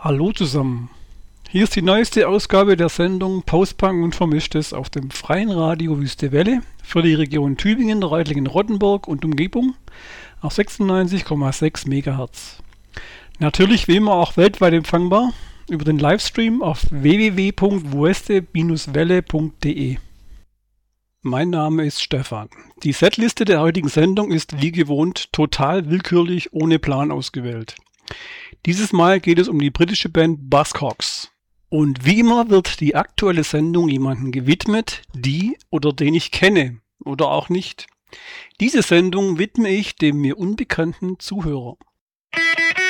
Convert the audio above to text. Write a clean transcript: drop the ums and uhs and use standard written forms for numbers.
Hallo zusammen. Hier ist die neueste Ausgabe der Sendung Postpunk und Vermischtes auf dem freien Radio Wüste Welle für die Region Tübingen, Reutlingen-Rottenburg und Umgebung auf 96,6 MHz. Natürlich wie immer auch weltweit empfangbar über den Livestream auf www.wueste-welle.de. Mein Name ist Stefan. Die Setliste der heutigen Sendung ist wie gewohnt total willkürlich ohne Plan ausgewählt. Dieses Mal geht es um die britische Band Buzzcocks. Und wie immer wird die aktuelle Sendung jemandem gewidmet, die oder den ich kenne oder auch nicht. Diese Sendung widme ich dem mir unbekannten Zuhörer.